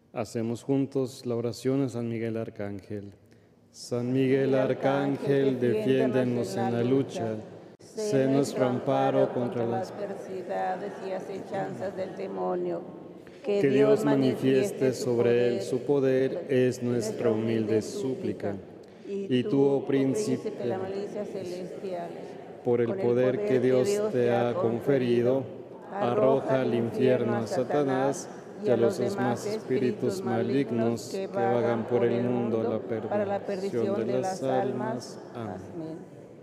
Hacemos juntos la oración a San Miguel Arcángel. San Miguel Arcángel, defiéndenos en la lucha. Sé nuestro amparo contra las adversidades y acechanzas del demonio. Que Dios manifieste sobre él su poder es nuestra humilde súplica. Y tú, oh príncipe de la malicia celestial, por el poder que Dios te ha conferido, arroja al infierno a Satanás y a los demás espíritus malignos que vagan por el mundo para la perdición de las almas. Amén.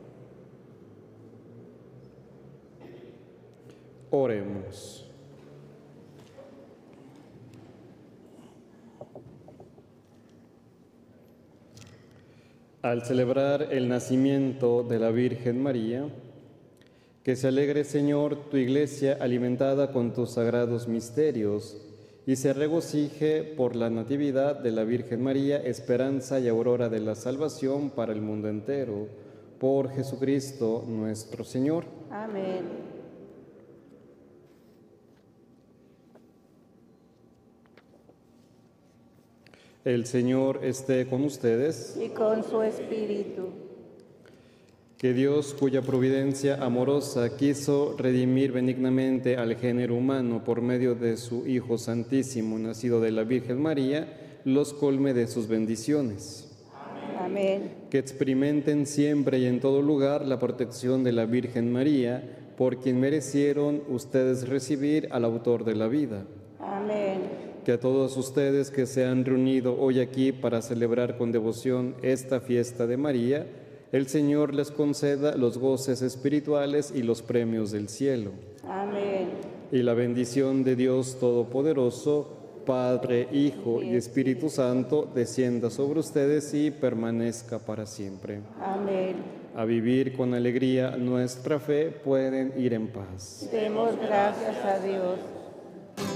Oremos. Al celebrar el nacimiento de la Virgen María, que se alegre, Señor, tu Iglesia alimentada con tus sagrados misterios, y se regocije por la natividad de la Virgen María, esperanza y aurora de la salvación para el mundo entero. Por Jesucristo nuestro Señor. Amén. El Señor esté con ustedes. Y con su espíritu. Que Dios, cuya providencia amorosa quiso redimir benignamente al género humano por medio de su Hijo Santísimo, nacido de la Virgen María, los colme de sus bendiciones. Amén. Que experimenten siempre y en todo lugar la protección de la Virgen María, por quien merecieron ustedes recibir al autor de la vida. Amén. Que a todos ustedes que se han reunido hoy aquí para celebrar con devoción esta fiesta de María, el Señor les conceda los goces espirituales y los premios del cielo. Amén. Y la bendición de Dios Todopoderoso, Padre, Hijo y Espíritu Santo, descienda sobre ustedes y permanezca para siempre. Amén. A vivir con alegría nuestra fe, pueden ir en paz. Demos gracias a Dios.